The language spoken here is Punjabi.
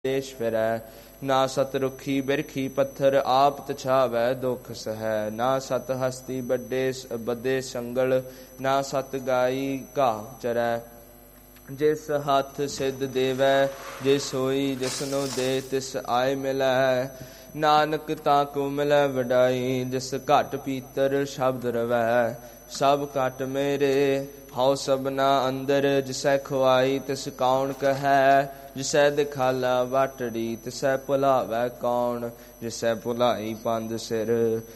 ਦੇਸ਼ ਫਿਰੈ। ਨਾ ਸਤ ਰੁਖੀ ਬਿਰਖੀ ਪੱਥਰ ਆਪ ਤਛਾਵੈ ਦੁਖ ਸਹੈ। ਨਾ ਸਤ ਹਸਤੀ ਬੱਦੇ ਸੰਗਲ ਨਾ ਸਤ ਗਾਈ ਘਾਹ ਚਰੈ। ਜਿਸ ਹੱਥ ਸਿੱਧ ਦੇਵੈ ਜੇ ਸੋਈ ਜਿਸਨੂੰ ਦੇ ਤਿਸ ਆਏ ਮਿਲੈ। ਨਾਨਕ ਤਾਂ ਕੋ ਮਿਲੈ ਵਡਾਈ ਜਿਸ ਘਟ ਪੀਤਰ ਸ਼ਬਦ ਰਵੈ। ਸਭ ਘਟ ਮੇਰੇ ਹਉ ਸਭਨਾ ਅੰਦਰ ਜਿਸੈ ਖੁਆਈ ਤਿਸ ਕੌਣ ਕਹੈ। ਜਿਸੈ ਦਿਖਾਲਾ ਵਾਟੜੀ ਤਿਸੈ ਭੁਲਾਵੈ ਕੌਣ। ਜਿਸੈ ਭੁਲਾਈ ਪੰਧ ਸਿਰ